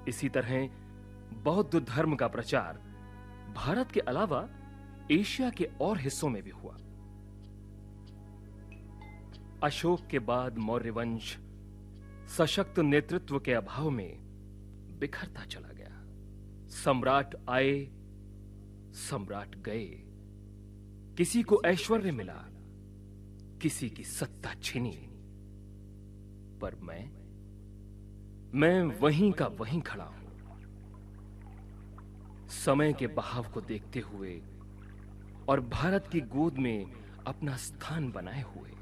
इसी तरह बौद्ध धर्म का प्रचार भारत के अलावा एशिया के और हिस्सों में भी हुआ। अशोक के बाद मौर्य वंश सशक्त नेतृत्व के अभाव में बिखरता चला गया। सम्राट आए, सम्राट गए, किसी को ऐश्वर्य मिला, किसी की सत्ता छिनी, पर मैं वहीं का वहीं खड़ा हूं, समय के बहाव को देखते हुए और भारत की गोद में अपना स्थान बनाए हुए।